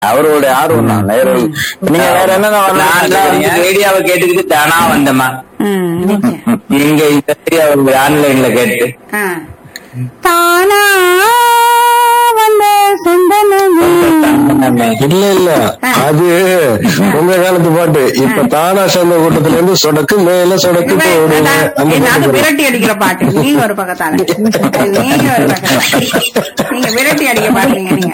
அவருடைய ஆர்வம் தான் நேரில். நீங்க வேற என்ன ரேடியோவை கேட்டுக்கிட்டு தானா வந்தமா நீங்க இந்த ஆன்லைன்ல கேட்டு தானா வந்த இல்ல இல்ல அது உங்க காலத்து பாட்டு. இப்ப தானா சேர்ந்த கூட்டத்துல இருந்து சொடக்கு மேல சொடக்கு விரட்டி அடிக்கிற பாட்டு. நீங்க ஒரு பக்கத்தான நீங்க ஒரு பக்கத்தான நீங்க விரட்டி அடிக்க பாடுறீங்க. நீங்க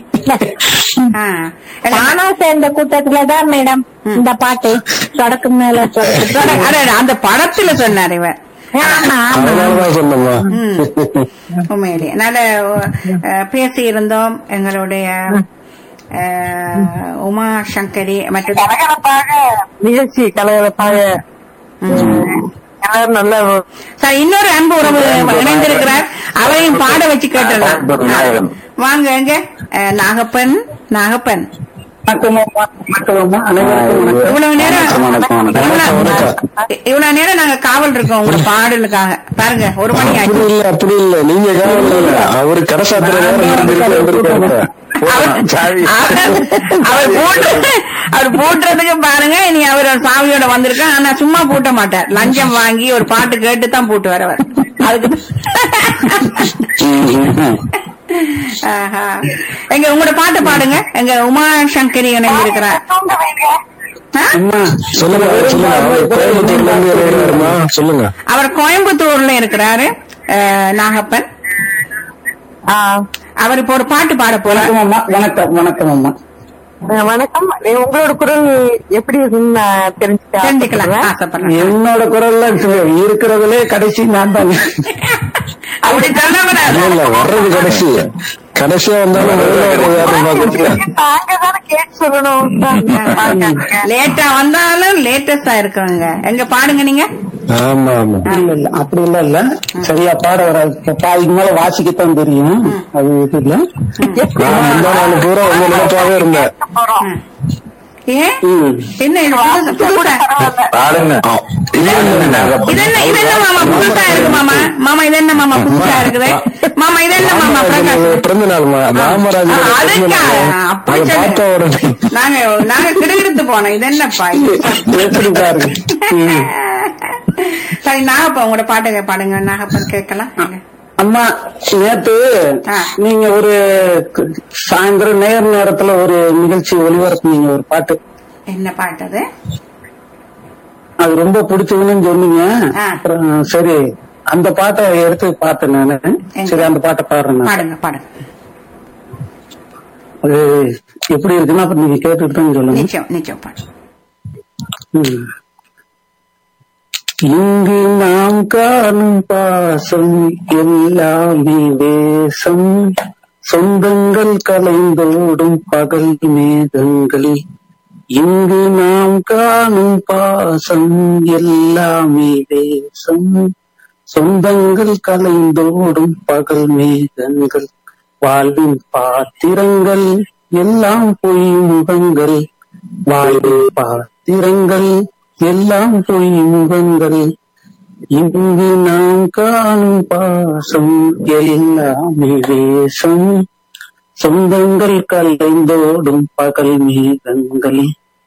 தானா சேர்ந்த கூட்டத்துலதான் மேடம் இந்த பாட்டு சொடக்கு மேல சொடக்கு. அந்த படத்துல சொன்னார் இவர். உண்மையிலேயே நல்ல பேசி இருந்தோம். எங்களுடைய உமா சங்கரி மற்றும் நிகழ்ச்சி கலகலப்பாக நல்ல. சார் இன்னொரு அன்பு உறவு இணைந்திருக்கிறார். அவரையும் பாட வச்சு கேட்டுடலாம். வாங்க எங்க நாகப்பன். நாகப்பன் இவ்வளவு நேரம் நாங்க காவல் இருக்கோம் உங்க பாடலுக்காக. பாருங்க 1 மணி ஆச்சு. அப்படி இல்ல நீங்க காவல் இல்ல அவரு கடைசாத்திர அவர் பூட்டுறதுக்கு பாருங்க. இனி அவர் சாவியோட வந்திருக்கேன். ஆனா சும்மா பூட்ட மாட்டார். லஞ்சம் வாங்கி ஒரு பாட்டு கேட்டு தான் பூட்டு வரவர். அதுக்கு எங்க உங்களோட பாட்டு பாடுங்க. எங்க உமா சங்கரி இணைந்து இருக்கிறார். சொல்லுங்க. அவர் கோயம்புத்தூர்ல இருக்கிறாரு நாகப்பன். அவர் இப்ப ஒரு பாட்டு பாட போறாரு. வணக்கம். வணக்கம் அம்மா. வணக்கம். உங்களோட குரல் எப்படி தெரிஞ்சுக்கலாம் ஆசைப்படுறேன். என்னோட குரல்ல இருக்கிறதுலே கடைசி நான் தான். அப்படி வர்றது கடைசியா வந்தாலும் லேட்டா வந்தாலும் லேட்டஸ்டா இருக்கிறாங்க. எங்க பாடுங்க நீங்க. ஆமா ஆமா இல்ல அப்படி இல்ல சரியா பாட வராது. இதுக்கு மேல வாசிக்கத்தான் தெரியும். அது இது இல்ல. நான் பூரா உங்க நினைச்சாவே இருந்தேன். என்ன மாமா புதுசா இருக்கு மாமா. மாமா இது என்ன மாமா புதுசா இருக்குது. மாமா இது என்ன மாமா பிறந்த நாள் நாங்க கிடுகிடுத்து போனோம். இது என்னப்பா சரி நாகப்பா உங்களோட பாட்டுங்க பாடுங்க. நாகப்பன் கேட்கலாம். அம்மா நேத்து நீங்க ஒரு சாயந்தரம் நேரத்துல ஒரு நிகழ்ச்சி ஒளிபரப்புனீங்க ஒரு பாட்டு. என்ன பாட்டு அது? அது ரொம்ப பிடிச்சதுன்னு சொன்னீங்க. அப்புறம் சரி அந்த பாட்டை எடுத்து பார்த்தேன் நானு. சரி அந்த பாட்டை பாடுறேன். பாடுங்க பாடுங்க. அது எப்படி இருக்குன்னா அப்ப நீங்க கேட்டுட்டு தான் சொல்லுங்க. நிச்சயம் நிச்சயம் பாடு. இங்கு நாம் காணும் பாசம் எல்லாமே வேஷம், சொந்தங்கள் கலைந்தோடும் பகல் மேகங்கள். இங்கு நாம் காணும் பாசம் எல்லாமே வேஷம், சொந்தங்கள் கலைந்தோடும் பகல் மேகங்கள். வாழ்வின் பாத்திரங்கள் எல்லாம் பொய் முகங்கள், வாழ்வின் பாத்திரங்கள் எல்லாம் பொய் முகங்கள். இங்கு நாம் காணும் பாசம் எல்லாமே வேஷம், சொந்தங்கள் கலைந்தோடும் பகல் மேகங்கள்.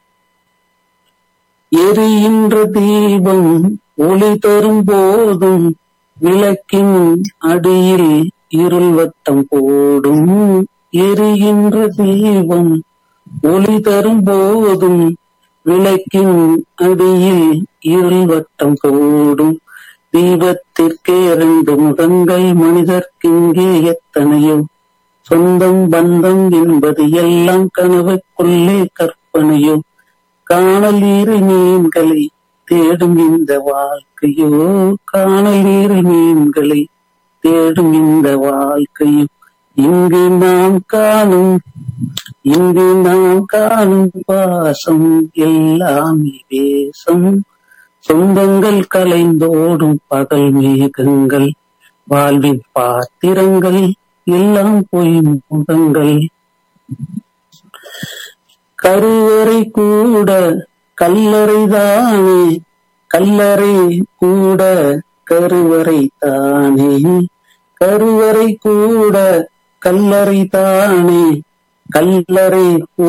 எரிகின்ற தீபம் ஒளி தரும் போதும் விளக்கின் அடியில் இருள் வட்டம் போடும். எரிகின்ற தீபம் ஒளி தரும் போதும் விளக்கின் அடியில் இருள் வட்டம் போடும். தீபத்திற்கே 2 முகங்கள், மனிதர்க்கிங்கே எத்தனையோ. சொந்தம் பந்தம் என்பது எல்லாம் கனவுக்குள்ளே கற்பனையோ. காணல் நீர் மீன்களை தேடும் இந்த வாழ்க்கையோ, காணல் நீர் மீன்களை தேடும் இந்த வாழ்க்கையோ. இங்கு நாம் காணும் பாசம் எல்லாமே வேஷம், சொந்தங்கள் கலைந்தோடும் பகல் மேகங்கள். வாழ்வின் பாத்திரங்கள் எல்லாம் பொய் முகங்கள். கருவறை கூட கல்லறைதானே, கல்லறை கூட கருவறை தானே, கருவறை கூட கல்லறை தானே. கல்லறை